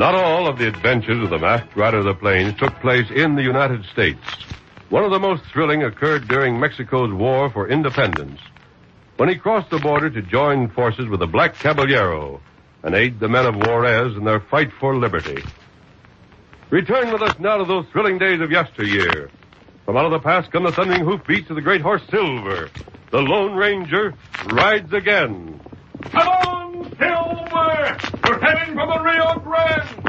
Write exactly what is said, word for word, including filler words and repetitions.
Not all of the adventures of the masked rider of the plains took place in the United States. One of the most thrilling occurred during Mexico's war for independence, when he crossed the border to join forces with the Black Caballero and aid the men of Juarez in their fight for liberty. Return with us now to those thrilling days of yesteryear. From out of the past come the thundering hoofbeats of the great horse Silver. The Lone Ranger rides again. Come on, Silver! We're heading for the Rio Grande!